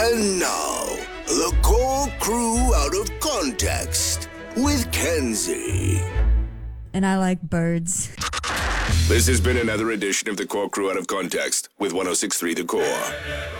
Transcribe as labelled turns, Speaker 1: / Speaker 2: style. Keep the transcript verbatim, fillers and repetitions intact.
Speaker 1: And now, the Core Crew Out of Context with Kenzie.
Speaker 2: And I like birds.
Speaker 1: This has been another edition of the Core Crew Out of Context with one oh six point three The Core.